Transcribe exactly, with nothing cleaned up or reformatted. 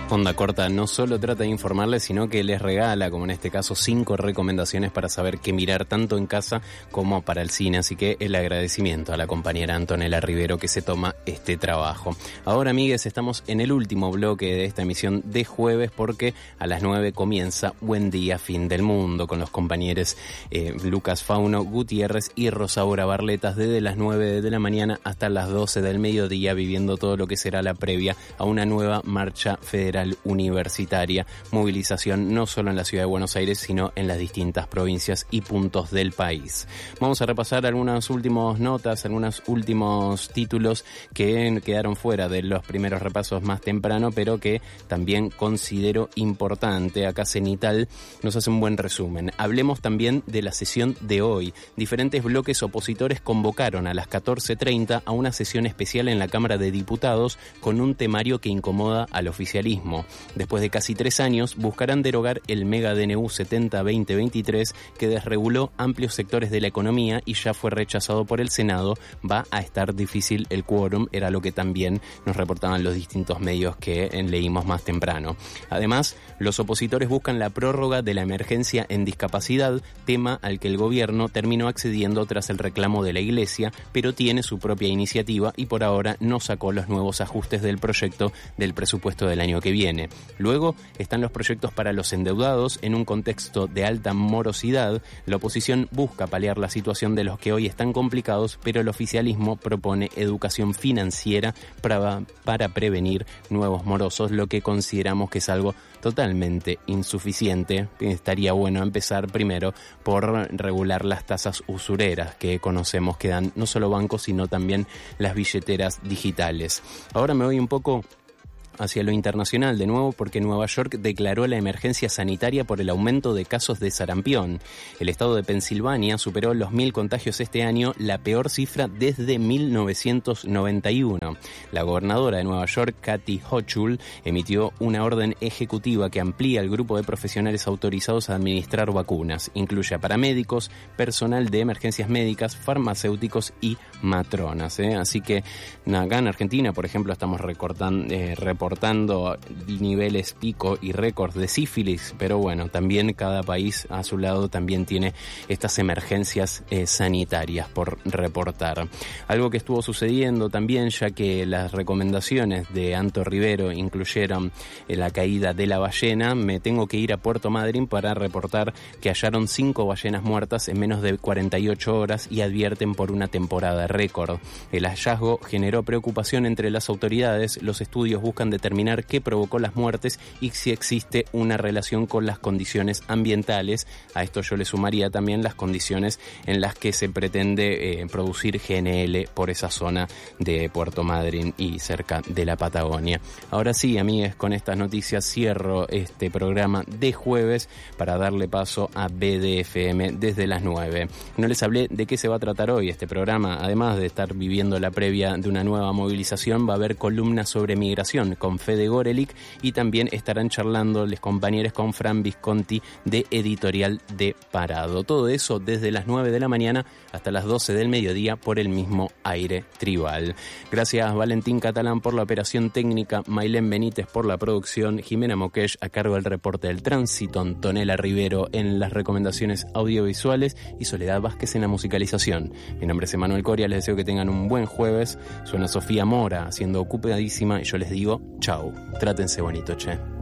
Onda Corta no solo trata de informarles, sino que les regala, como en este caso, cinco recomendaciones para saber qué mirar tanto en casa como para el cine. Así que el agradecimiento a la compañera Antonella Rivero que se toma este trabajo. Ahora, amigues, estamos en el último bloque de esta emisión de jueves porque a las nueve comienza Buen Día, Fin del Mundo con los compañeros eh, Lucas Fauno Gutiérrez y Rosaura Barletas desde las nueve de la mañana hasta las doce del mediodía, viviendo todo lo que será la previa a una nueva marcha federal universitaria, movilización no solo en la ciudad de Buenos Aires, sino en las distintas provincias y puntos del país. Vamos a repasar algunas últimas notas, algunos últimos títulos que quedaron fuera de los primeros repasos más temprano, pero que también considero importante. Acá Cenital nos hace un buen resumen. Hablemos también de la sesión de hoy. Diferentes bloques opositores convocaron a las catorce treinta a una sesión especial en la Cámara de Diputados con un temario que incomoda al oficialismo. Después de casi tres años, buscarán derogar el mega D N U setenta veinte veintitrés que desreguló amplios sectores de la economía y ya fue rechazado por el Senado. Va a estar difícil el quórum, era lo que también nos reportaban los distintos medios que leímos más temprano. Además, los opositores buscan la prórroga de la emergencia en discapacidad, tema al que el gobierno terminó accediendo tras el reclamo de la Iglesia, pero tiene su propia iniciativa y por ahora no sacó los nuevos ajustes del proyecto del presupuesto del año que viene. Luego están los proyectos para los endeudados. En un contexto de alta morosidad, la oposición busca paliar la situación de los que hoy están complicados, pero el oficialismo propone educación financiera para, para prevenir nuevos morosos, lo que consideramos que es algo totalmente insuficiente. Estaría bueno empezar primero por regular las tasas usureras que conocemos que dan no solo bancos, sino también las billeteras digitales. Ahora me voy un poco hacia lo internacional de nuevo, porque Nueva York declaró la emergencia sanitaria por el aumento de casos de sarampión. El estado de Pensilvania superó los mil contagios este año, la peor cifra desde mil novecientos noventa y uno. La gobernadora de Nueva York, Kathy Hochul, emitió una orden ejecutiva que amplía el grupo de profesionales autorizados a administrar vacunas. Incluye a paramédicos, personal de emergencias médicas, farmacéuticos y matronas. ¿eh? Así que acá en Argentina, por ejemplo, estamos recortando, eh, reportando reportando niveles pico y récord de sífilis, pero bueno, también cada país a su lado también tiene estas emergencias eh, sanitarias por reportar. Algo que estuvo sucediendo también, ya que las recomendaciones de Anto Rivero incluyeron eh, la caída de la ballena, me tengo que ir a Puerto Madryn para reportar que hallaron cinco ballenas muertas en menos de cuarenta y ocho horas y advierten por una temporada récord. El hallazgo generó preocupación entre las autoridades. Los estudios buscan determinar qué provocó las muertes y si existe una relación con las condiciones ambientales. A esto yo le sumaría también las condiciones en las que se pretende eh, producir G N L por esa zona de Puerto Madryn y cerca de la Patagonia. Ahora sí, amigues, con estas noticias cierro este programa de jueves para darle paso a B D F M desde las nueve. No les hablé de qué se va a tratar hoy este programa. Además de estar viviendo la previa de una nueva movilización, va a haber columnas sobre migración con Fede Gorelick y también estarán charlando los compañeros con Fran Visconti de Editorial de Parado. Todo eso desde las nueve de la mañana hasta las doce del mediodía por el mismo aire tribal. Gracias Valentín Catalán por la operación técnica, Mailén Benítez por la producción, Jimena Moquesh a cargo del reporte del tránsito, Antonella Rivero en las recomendaciones audiovisuales y Soledad Vázquez en la musicalización. Mi nombre es Emanuel Coria, les deseo que tengan un buen jueves. Suena Sofía Mora siendo ocupadísima y yo les digo chau, trátense bonito, che.